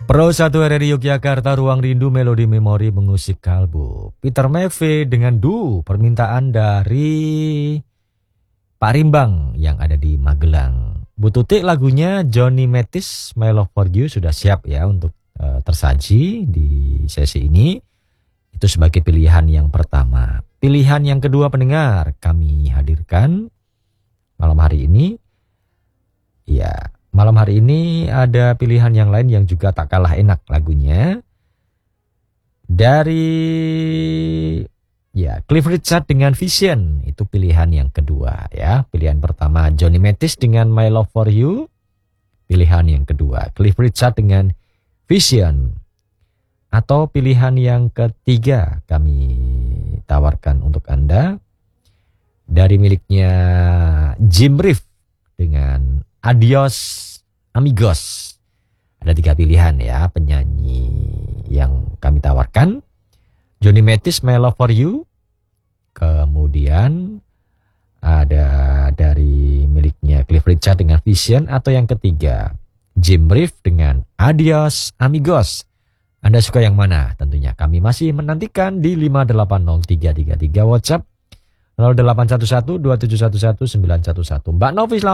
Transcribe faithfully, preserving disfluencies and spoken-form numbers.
Pro satu R R I Yogyakarta, Ruang Rindu, Melodi Memori Mengusik Kalbu. Peter Meve dengan Du, permintaan dari Pak Rimbang yang ada di Magelang. Bu Tutik lagunya Johnny Mathis, My Love For You sudah siap ya untuk uh, tersaji di sesi ini. Itu sebagai pilihan yang pertama. Pilihan yang kedua pendengar kami hadirkan malam hari ini. Ya, malam hari ini ada pilihan yang lain yang juga tak kalah enak lagunya. Dari ya Cliff Richard dengan Vision, itu pilihan yang kedua ya. Pilihan pertama Johnny Mathis dengan My Love For You. Pilihan yang kedua Cliff Richard dengan Vision. Atau pilihan yang ketiga kami tawarkan untuk Anda dari miliknya Jim Reeves dengan Adios Amigos. Ada tiga pilihan ya penyanyi yang kami tawarkan. Johnny Mathis, My Love For You. Kemudian ada dari miliknya Cliff Richard dengan Vision. Atau yang ketiga Jim Reeves dengan Adios Amigos. Anda suka yang mana? Tentunya kami masih menantikan di lima delapan nol tiga tiga tiga WhatsApp nol delapan satu satu dua tujuh satu satu sembilan satu satu. Mbak Novi, selamat